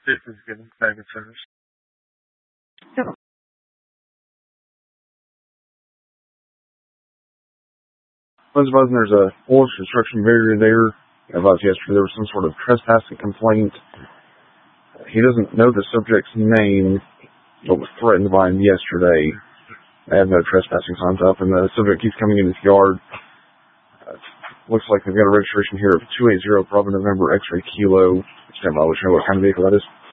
This is Given Private Service. Was advising there's a old construction barrier there. I advised yesterday there was some sort of trespassing complaint. He doesn't know the subject's name, but was threatened by him yesterday. I have no trespassing signs up, and the subject keeps coming in his yard. Looks like they've got a registration here of 280 Bravo November X-ray Kilo. Stand by, let you know what kind of vehicle that is.